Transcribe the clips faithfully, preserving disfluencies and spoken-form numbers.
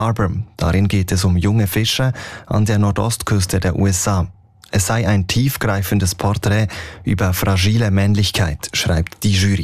Harbor. Darin geht es um junge Fischer an der Nordostküste der U S A. Es sei ein tiefgreifendes Porträt über fragile Männlichkeit, schreibt die Jury.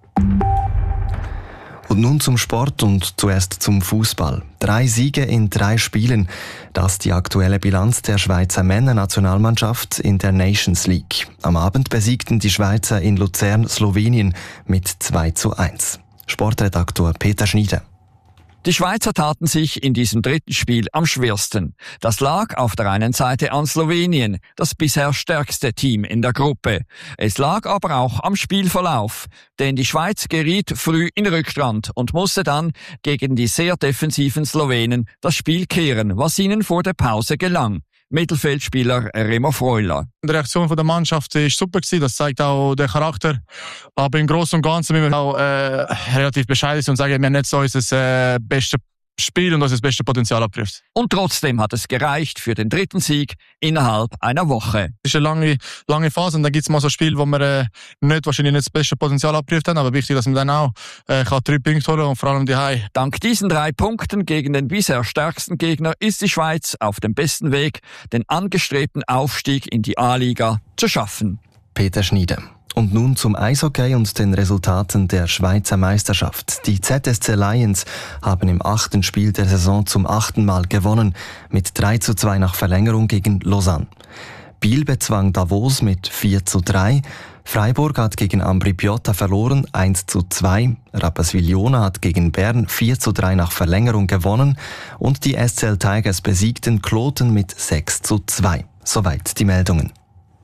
Und nun zum Sport und zuerst zum Fußball. Drei Siege in drei Spielen. Das ist die aktuelle Bilanz der Schweizer Männernationalmannschaft in der Nations League. Am Abend besiegten die Schweizer in Luzern Slowenien mit zwei zu eins. Sportredaktor Peter Schnieder. Die Schweizer taten sich in diesem dritten Spiel am schwersten. Das lag auf der einen Seite an Slowenien, das bisher stärkste Team in der Gruppe. Es lag aber auch am Spielverlauf, denn die Schweiz geriet früh in Rückstand und musste dann gegen die sehr defensiven Slowenen das Spiel kehren, was ihnen vor der Pause gelang. Mittelfeldspieler Remo Freuler. Die Reaktion der Mannschaft war super, das zeigt auch den Charakter. Aber im Großen und Ganzen müssen wir auch äh, relativ bescheiden sein und sagen, wir haben nicht so unser äh, bestes Spiel und unser bestes Potenzial abgeprüft. Und trotzdem hat es gereicht für den dritten Sieg innerhalb einer Woche. Es ist eine lange, lange Phase und dann gibt es mal so Spiele, wo wir äh, nicht, wahrscheinlich nicht das beste Potenzial abgeprüft haben, aber wichtig, dass man dann auch äh, kann drei Punkte holen und vor allem die Hause. Dank diesen drei Punkten gegen den bisher stärksten Gegner ist die Schweiz auf dem besten Weg, den angestrebten Aufstieg in die A-Liga zu schaffen. Peter Schnieder. Und nun zum Eishockey und den Resultaten der Schweizer Meisterschaft. Die Z S C Lions haben im achten Spiel der Saison zum achten Mal gewonnen, mit drei zu zwei nach Verlängerung gegen Lausanne. Biel bezwang Davos mit vier zu drei, Freiburg hat gegen Ambri Piotta verloren, eins zu zwei, Rapperswil-Jona hat gegen Bern vier zu drei nach Verlängerung gewonnen und die S C L Tigers besiegten Kloten mit sechs zu zwei. Soweit die Meldungen.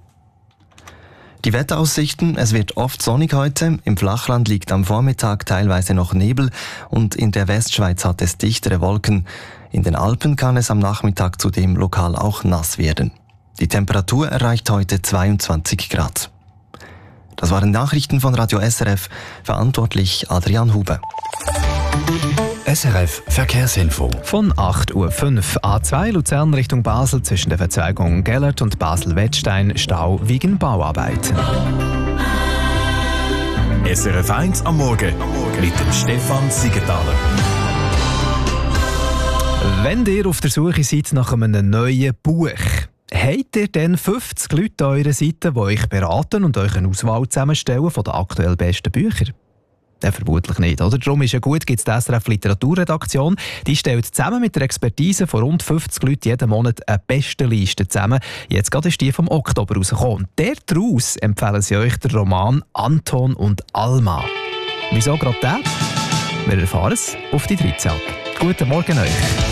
Die Wetteraussichten: Es wird oft sonnig heute. Im Flachland liegt am Vormittag teilweise noch Nebel und in der Westschweiz hat es dichtere Wolken. In den Alpen kann es am Nachmittag zudem lokal auch nass werden. Die Temperatur erreicht heute zweiundzwanzig Grad. Das waren Nachrichten von Radio S R F, verantwortlich Adrian Huber. S R F Verkehrsinfo. Von acht Uhr fünf A zwei Luzern Richtung Basel zwischen der Verzweigung Gellert und Basel-Wettstein Stau wegen Bauarbeiten. S R F eins am Morgen mit dem Stefan Siegenthaler. Wenn ihr auf der Suche seid nach einem neuen Buch, habt ihr dann fünfzig Leute an eurer Seite, die euch beraten und euch eine Auswahl zusammenstellen von den aktuell besten Büchern? Ja, vermutlich nicht, oder? Darum ist ja gut, gibt es die S R F Literaturredaktion. Die stellt zusammen mit der Expertise von rund fünfzig Leuten jeden Monat eine Bestenliste zusammen. Jetzt gerade ist die vom Oktober rausgekommen. Daraus empfehlen sie euch den Roman «Anton und Alma». Wieso gerade der? Wir erfahren es auf die dreizehn. Guten Morgen euch.